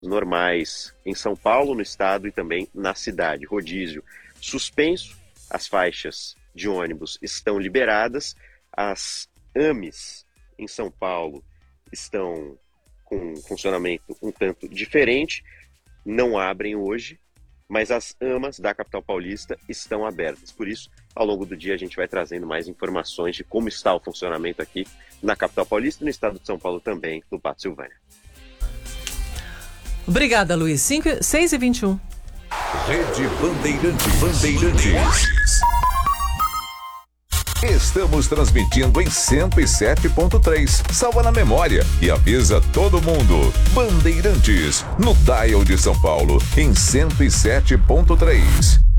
normais em São Paulo, no estado e também na cidade. Rodízio suspenso, as faixas de ônibus estão liberadas, as AMEs em São Paulo estão com um funcionamento um tanto diferente, não abrem hoje, mas as AMAs da capital paulista estão abertas. Por isso, ao longo do dia, a gente vai trazendo mais informações de como está o funcionamento aqui na capital paulista e no estado de São Paulo também, no Pátio Silvânia. Obrigada, Luiz. 6h21. Rede Bandeirantes. Estamos transmitindo em 107.3. Salva na memória e avisa todo mundo. Bandeirantes, no dial de São Paulo, em 107.3.